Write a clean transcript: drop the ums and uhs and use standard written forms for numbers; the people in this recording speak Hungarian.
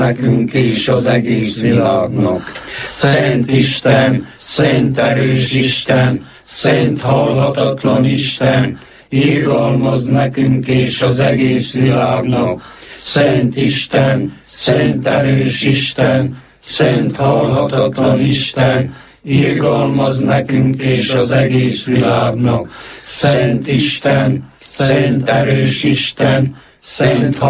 nekünk és az egész világnak. Szent Isten, szent erős Isten, szent halhatatlan Isten, irgalmaz nekünk és az egész világnak. Szent Isten, szent erős Isten, szent halhatatlan Isten, irgalmaz nekünk és az egész világnak. Szent Isten, szent erős Isten, szent